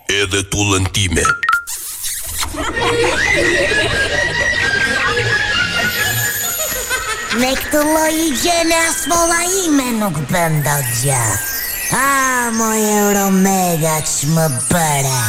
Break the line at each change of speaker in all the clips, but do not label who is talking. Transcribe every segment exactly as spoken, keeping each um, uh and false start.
edhe tullën time.
Me këtë lloj gjene as molla ime nuk bën dot gjë. A, moj Euromega që më bëre.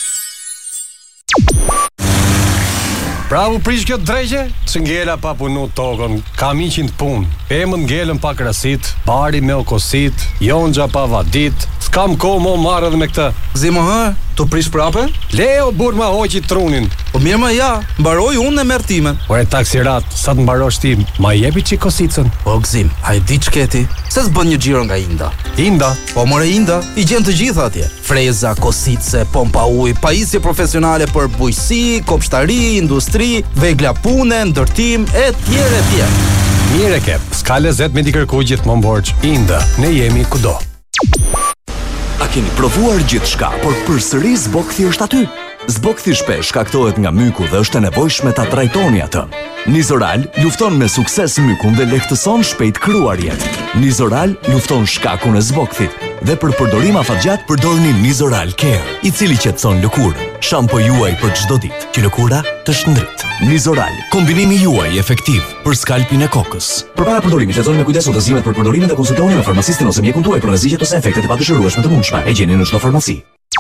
Bravo prish kjo drejgje, që ngela pa punu tokën, kam iqin të punë. Emën ngelën pa krasit, bari me okosit, jonxha pa vadit, s'kam ko mo marrë edhe me këtë.
Zimo hë, tu prish prape?
Leo bur ma hoqi trunin.
Po mirë ma ja, mbaroj unë e merr timen.
Ore taksirat, sa të mbarosh ti, ma jepi qi kosicën.
Po gzim, a i di qketi, se s'bën një gjiro nga Inda.
Inda?
Po more Inda, i gjen të gjitha atje. Freza, kosice, pompa uj, pajisje profesionale për bujqësi, kopshtari, industri, vegla pune, ndërtim, e tjere e tjere.
Mire ke, s'ka lezet me t'i kërkuj gjithmonë borç. Inda, ne jemi kudo.
A keni provuar gjithçka, por përsëri zbokthi është aty? Zbokthi shpesh shkaktohet nga myku dhe është e nevojshme ta trajtoni atë. Nizoral lufton me sukses mykun dhe lehtëson shpejt kryuarjet. Nizoral lufton shkakun e zbokthit dhe për përdorim afatgjat përdorni Nizoral Care, i cili qetëson lëkurën. Shampo juaj për çdo ditë, që lëkura të shndrit. Nizoral, kombinimi juaj efektiv për skalpin e kokës.
Përpara përdorimit, lexoni me kujdes udhëzimet për përdorimin dhe konsultoni me farmacistin ose mjekun tuaj për rrezikët ose efektet e padëshirueshme të mundshme. E gjeni në çdo farmaci.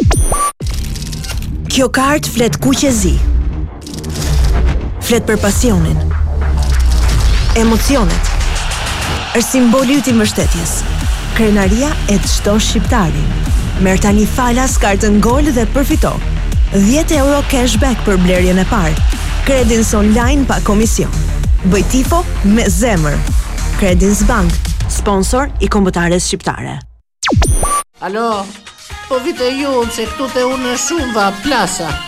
Kjo kartë flet kuqezi. Flet për pasionin, emocionet. Është simboli yt i mbështetjes. Krenaria e çdo shqiptari. Merr tani falas kartën Gol dhe përfito dhjetë euro cashback për blerjen e parë. Credins online pa komision. Bëj tifo me zemër. Credins Bank, sponsor i kombëtares shqiptare.
Alo, po vite ju se këtu te unë shumë va plasa.